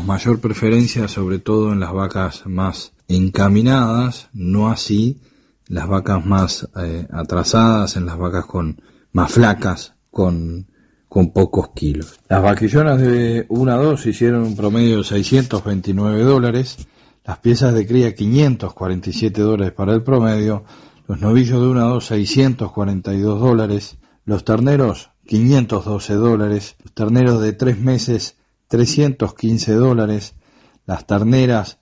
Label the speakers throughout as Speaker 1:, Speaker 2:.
Speaker 1: mayor preferencia sobre todo en las vacas más encaminadas, no así las vacas más atrasadas, en las vacas más flacas, con pocos kilos. Las vaquillonas de 1 a 2 hicieron un promedio de $629, las piezas de cría $547 para el promedio, los novillos de 1 a 2 $642, los terneros $512, los terneros de 3 meses $315, las terneras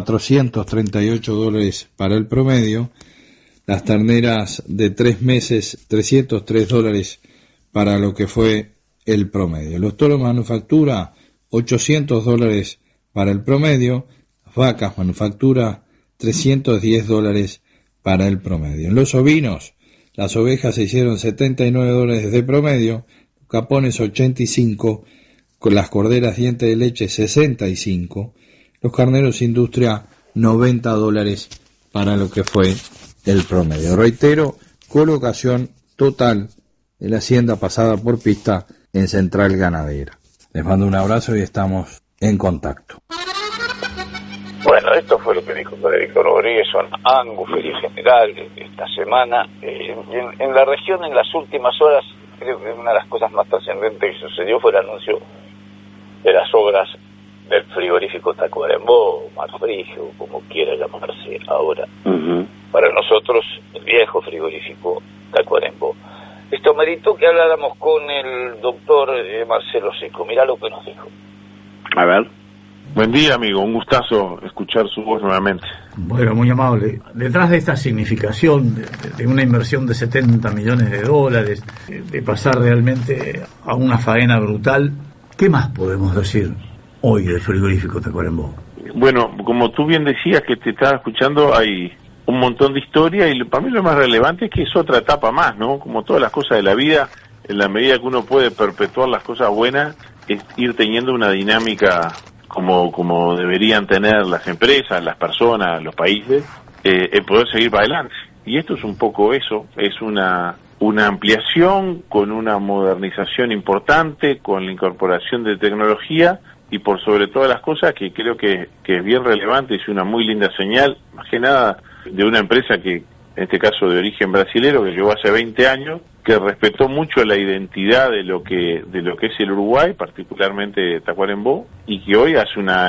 Speaker 1: $438 para el promedio, las terneras de 3 meses $303 para lo que fue el promedio. Los toros manufactura $800 para el promedio, las vacas manufactura $310 para el promedio. En los ovinos, las ovejas se hicieron $79 de promedio, los capones 85, con las corderas diente de leche 65, los carneros industria $90 para lo que fue el promedio. Reitero, colocación total de la hacienda pasada por pista en Central Ganadera. Les mando un abrazo y estamos en contacto.
Speaker 2: Bueno, esto fue lo que dijo Federico Rodríguez, son Angus, feliz general esta semana. En la región, en las últimas horas, creo que una de las cosas más trascendentes que sucedió fue el anuncio de las obras del frigorífico Tacuarembó, Marfrigio, como quiera llamarse ahora. Para nosotros, el viejo frigorífico Tacuarembó. Esto meritó que habláramos con el doctor Marcelo Seco. Mirá lo que nos dijo.
Speaker 3: A ver.
Speaker 4: Buen día, amigo. Un gustazo escuchar su voz nuevamente.
Speaker 5: Bueno, muy amable. Detrás de esta significación de una inversión de $70 millones, de pasar realmente a una faena brutal, ¿qué más podemos decir hoy del frigorífico Tacuarembó?
Speaker 4: Bueno, como tú bien decías que te estaba escuchando, hay un montón de historia y para mí lo más relevante es que es otra etapa más, ¿no? Como todas las cosas de la vida, en la medida que uno puede perpetuar las cosas buenas, es ir teniendo una dinámica como deberían tener las empresas, las personas, los países, el poder seguir para adelante. Y esto es un poco eso, es una ampliación con una modernización importante, con la incorporación de tecnología y por sobre todas las cosas que creo que es bien relevante, es una muy linda señal, más que nada de una empresa que, en este caso de origen brasilero, que llegó hace 20 años, que respetó mucho la identidad de lo que es el Uruguay, particularmente Tacuarembó, y que hoy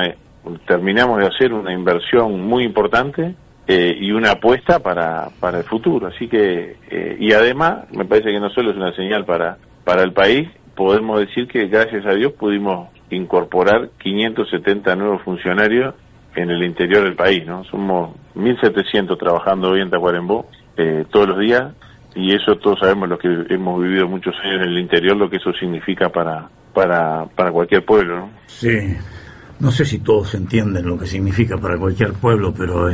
Speaker 4: terminamos de hacer una inversión muy importante y una apuesta para el futuro. Así que, y además, me parece que no solo es una señal para el país, podemos decir que gracias a Dios pudimos incorporar 570 nuevos funcionarios en el interior del país, ¿no? Somos 1.700 trabajando hoy en Tacuarembó todos los días, y eso todos sabemos, los que hemos vivido muchos años en el interior, lo que eso significa para cualquier pueblo, ¿no?
Speaker 5: Sí, no sé si todos entienden lo que significa para cualquier pueblo, pero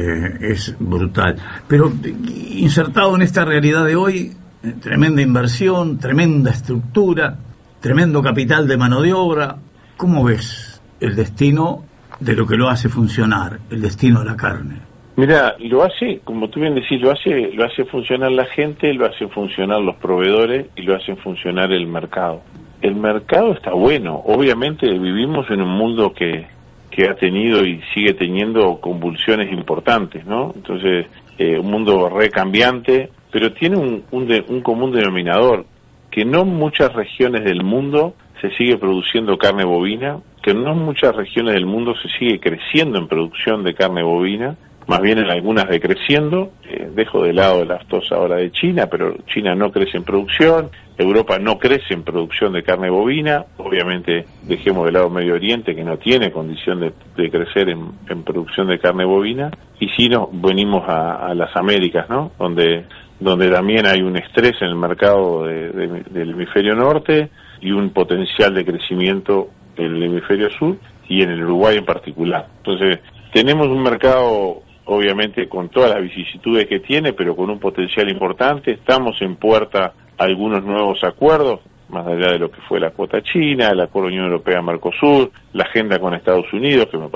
Speaker 5: es brutal. Pero insertado en esta realidad de hoy, tremenda inversión, tremenda estructura, tremendo capital de mano de obra, ¿cómo ves el destino de lo que lo hace funcionar, el destino de la carne?
Speaker 4: Mira, lo hace, como tú bien decís, lo hace funcionar la gente, lo hace funcionar los proveedores y lo hace funcionar el mercado. El mercado está bueno, obviamente vivimos en un mundo que ha tenido y sigue teniendo convulsiones importantes, ¿no? Entonces, un mundo recambiante, pero tiene un común denominador, que no en muchas regiones del mundo se sigue produciendo carne bovina, que no en muchas regiones del mundo se sigue creciendo en producción de carne bovina, más bien en algunas decreciendo. Dejo de lado la aftosa ahora de China, pero China no crece en producción, Europa no crece en producción de carne bovina, obviamente dejemos de lado Medio Oriente, que no tiene condición de crecer en producción de carne bovina, y si nos venimos a las Américas, ¿no? Donde también hay un estrés en el mercado del hemisferio norte y un potencial de crecimiento en el hemisferio sur y en el Uruguay en particular. Entonces, tenemos un mercado obviamente con todas las vicisitudes que tiene, pero con un potencial importante. Estamos en puerta a algunos nuevos acuerdos, más allá de lo que fue la cuota china, el acuerdo Unión Europea-Mercosur, la agenda con Estados Unidos, que me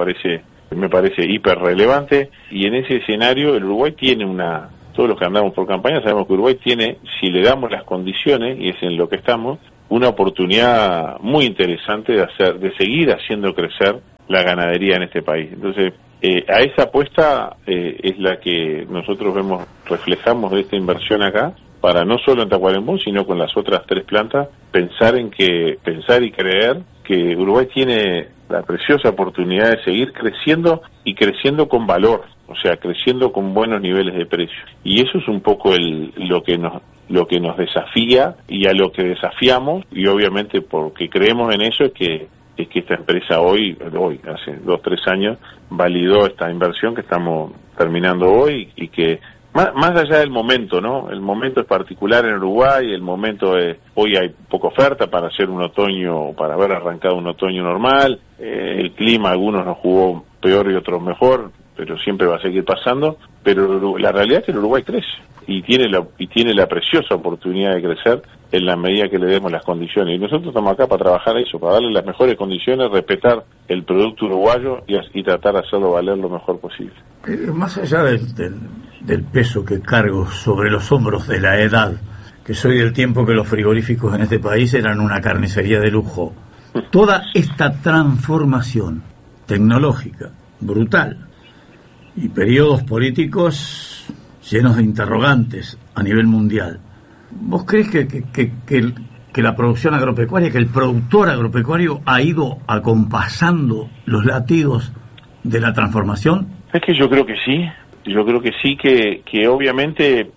Speaker 4: parece hiper relevante, y en ese escenario el Uruguay tiene todos los que andamos por campaña sabemos que Uruguay tiene, si le damos las condiciones, y es en lo que estamos, una oportunidad muy interesante de seguir haciendo crecer la ganadería en este país. Entonces, a esa apuesta es la que nosotros reflejamos de esta inversión acá, para no solo en Tacuarembó, sino con las otras 3 plantas, pensar y creer que Uruguay tiene la preciosa oportunidad de seguir creciendo y creciendo con valor, o sea, creciendo con buenos niveles de precio. Y eso es un poco lo que nos desafía y a lo que desafiamos, y obviamente porque creemos en eso es que esta empresa hoy, hace 2-3 años, validó esta inversión que estamos terminando hoy y que más allá del momento, ¿no? El momento es particular en Uruguay, el momento es, hoy hay poca oferta para hacer un otoño, para haber arrancado un otoño normal, el clima, algunos nos jugó peor y otros mejor, pero siempre va a seguir pasando, pero la realidad es que el Uruguay crece y tiene la preciosa oportunidad de crecer en la medida que le demos las condiciones. Y nosotros estamos acá para trabajar eso, para darle las mejores condiciones, respetar el producto uruguayo y tratar de hacerlo valer lo mejor posible.
Speaker 5: Más allá del peso que cargo sobre los hombros de la edad, que soy del tiempo que los frigoríficos en este país eran una carnicería de lujo, toda esta transformación tecnológica brutal y periodos políticos llenos de interrogantes a nivel mundial, ¿vos crees que la producción agropecuaria, que el productor agropecuario ha ido acompasando los latidos de la transformación?
Speaker 4: Es que yo creo que sí, que obviamente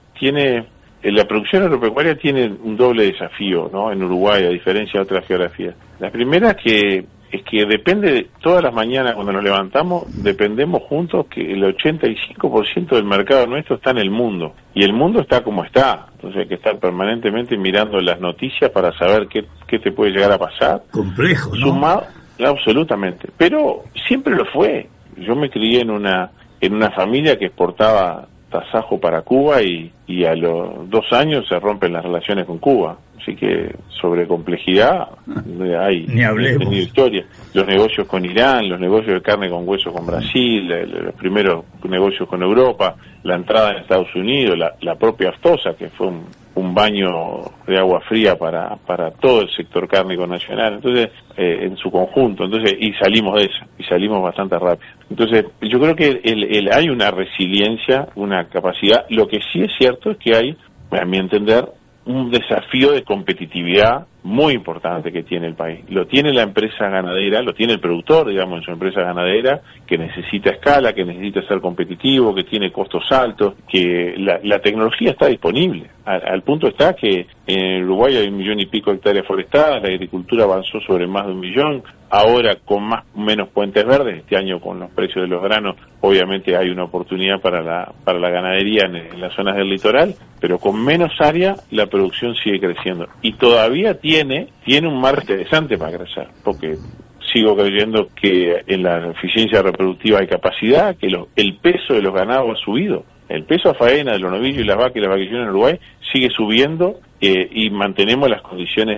Speaker 4: la producción agropecuaria tiene un doble desafío, ¿no? En Uruguay, a diferencia de otras geografías. La primera es que depende, todas las mañanas cuando nos levantamos, dependemos juntos que el 85% del mercado nuestro está en el mundo, y el mundo está como está, entonces hay que estar permanentemente mirando las noticias para saber qué te puede llegar a pasar.
Speaker 5: Complejo, ¿no?
Speaker 4: Sumado, absolutamente, pero siempre lo fue. Yo me crié en una familia que exportaba tasajo para Cuba y a los 2 años se rompen las relaciones con Cuba. Así que sobre complejidad hay tenido historia. Los negocios con Irán, los negocios de carne con hueso con Brasil, los primeros negocios con Europa, la entrada en Estados Unidos, la propia aftosa, que fue un baño de agua fría para todo el sector cárnico nacional, entonces en su conjunto, entonces y salimos de eso, y salimos bastante rápido. Entonces yo creo que hay una resiliencia, una capacidad. Lo que sí es cierto es que hay, a mi entender, un desafío de competitividad muy importante que tiene el país. Lo tiene la empresa ganadera, lo tiene el productor, digamos, en su empresa ganadera, que necesita escala, que necesita ser competitivo, que tiene costos altos, que la tecnología está disponible. Al punto está que en Uruguay hay 1,5 millones de hectáreas forestadas, la agricultura avanzó sobre más de 1 millón, ahora con menos puentes verdes, este año con los precios de los granos, obviamente hay una oportunidad para la ganadería en las zonas del litoral, pero con menos área la producción sigue creciendo. Y todavía tiene un margen interesante para crecer, porque sigo creyendo que en la eficiencia reproductiva hay capacidad, que el peso de los ganados ha subido. El peso a faena de los novillos y las vacas y las vaquillonas en Uruguay sigue subiendo y mantenemos las condiciones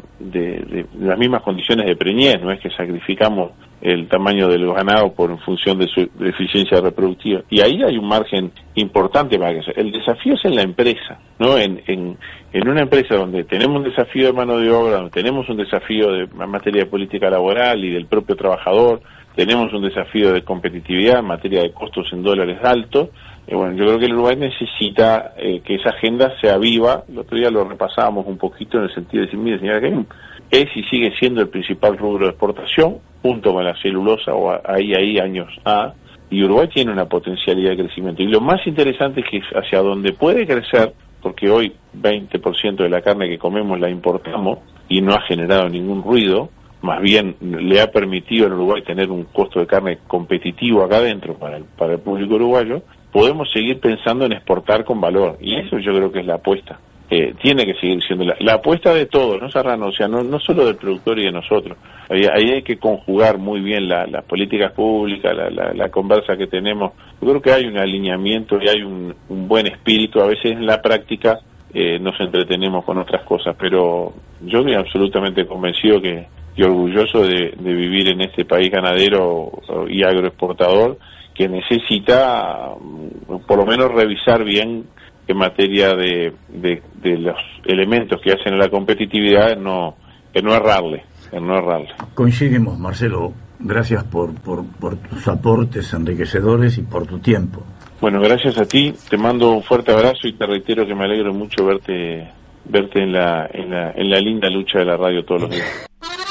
Speaker 4: de las mismas condiciones de preñez, no es que sacrificamos el tamaño de los ganados en función de su eficiencia reproductiva. Y ahí hay un margen importante para crecer. El desafío es en la empresa, ¿no? En una empresa donde tenemos un desafío de mano de obra, donde tenemos un desafío en materia de política laboral y del propio trabajador, tenemos un desafío de competitividad en materia de costos en dólares altos. Bueno, yo creo que el Uruguay necesita que esa agenda sea viva. El otro día lo repasábamos un poquito en el sentido de decir, mire señora, que es y sigue siendo el principal rubro de exportación, junto con la celulosa o ahí años A, y Uruguay tiene una potencialidad de crecimiento. Y lo más interesante es que hacia donde puede crecer, porque hoy 20% de la carne que comemos la importamos y no ha generado ningún ruido, más bien le ha permitido al Uruguay tener un costo de carne competitivo acá adentro para el público uruguayo, podemos seguir pensando en exportar con valor, y eso yo creo que es la apuesta. Tiene que seguir siendo la apuesta de todos, ¿no, Serrano? O sea, no solo del productor y de nosotros. Ahí hay que conjugar muy bien las políticas públicas, la conversa que tenemos. Yo creo que hay un alineamiento y hay un buen espíritu. A veces en la práctica nos entretenemos con otras cosas, pero yo estoy absolutamente convencido y orgulloso de vivir en este país ganadero y agroexportador, que necesita por lo menos revisar bien en materia de los elementos que hacen a la competitividad, en no errarle.
Speaker 5: Coincidimos, Marcelo. Gracias por tus aportes enriquecedores y por tu tiempo.
Speaker 4: Bueno, gracias a ti, te mando un fuerte abrazo y te reitero que me alegro mucho verte en la linda lucha de la radio todos los días.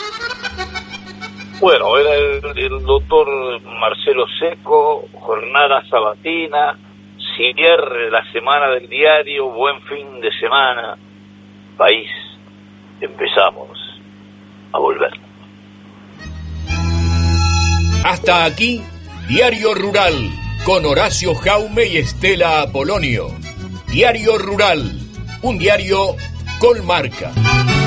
Speaker 2: Bueno, era el doctor Marcelo Seco, jornada sabatina, cierre de la semana del diario, buen fin de semana, país, empezamos a volver.
Speaker 3: Hasta aquí, Diario Rural, con Horacio Jaume y Estela Apolonio. Diario Rural, un diario con marca.